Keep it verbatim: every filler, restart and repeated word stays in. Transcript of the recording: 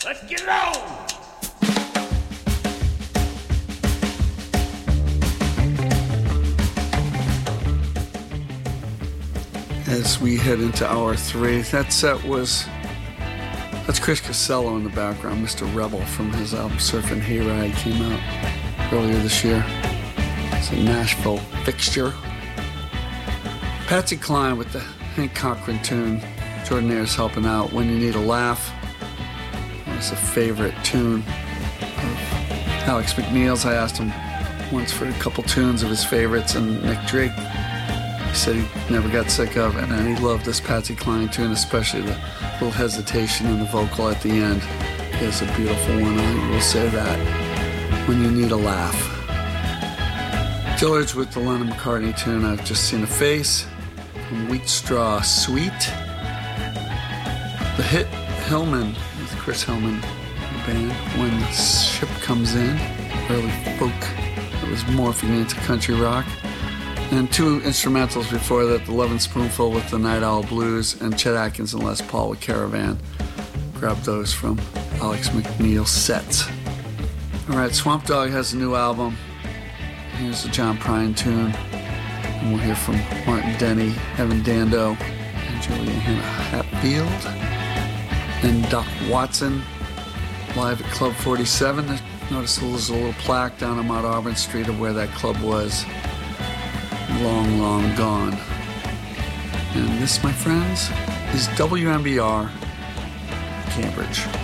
Let's get it on! As we head into hour three, that set was, that's Chris Costello in the background, Mister Rebel from his album Surfin' Hayride, came out earlier this year. It's a Nashville fixture. Patsy Cline with the Hank Cochran tune, Jordanaires helping out, When You Need a Laugh. It's a favorite tune of Alex McNeil's. I asked him once for a couple tunes of his favorites, and Nick Drake, he said he never got sick of it, and he loved this Patsy Cline tune, especially the little hesitation in the vocal at the end. It's a beautiful one, I will say that. When You Need a Laugh. Dillard's with the Lennon McCartney tune, I've Just Seen a Face, from Wheat Straw Sweet. The hit Hillman with Chris Hillman, the band, When the Ship Comes In, early folk that was morphing into country rock. And two instrumentals before that, the Lovin' Spoonful with the Night Owl Blues, and Chet Atkins and Les Paul with Caravan. Grabbed those from Alex McNeil's sets. All right, Swamp Dogg has a new album. Here's the John Prine tune. And we'll hear from Martin Denny, Evan Dando, and Julia Hannah Hatfield. And Doc Watson, live at Club forty-seven. Notice there's a little plaque down on Mount Auburn Street of where that club was. Long, long gone. And this, my friends, is W M B R Cambridge.